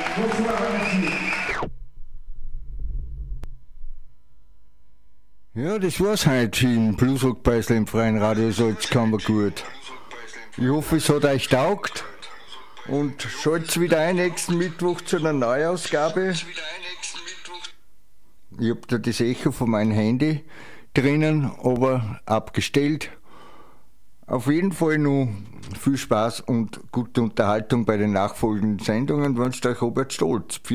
Ja, das war's heute im Bluesrock-Beißl im Freien Radio Salzkammergut. Ich hoffe, es hat euch taugt und schalt's wieder ein nächsten Mittwoch zu einer Neuausgabe. Ich hab da das Echo von meinem Handy drinnen, aber abgestellt. Auf jeden Fall noch viel Spaß und gute Unterhaltung bei den nachfolgenden Sendungen. Wünscht euch Robert Stolz.